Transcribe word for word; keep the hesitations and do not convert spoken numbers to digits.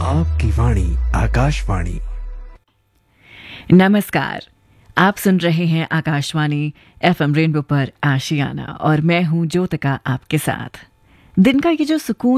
आपकी वाणी आकाशवाणी। नमस्कार, आप सुन रहे हैं आकाशवाणी एफएम रेनबो पर आशियाना और मैं हूं ज्योतिका आपके साथ। दिन का ये जो सुकून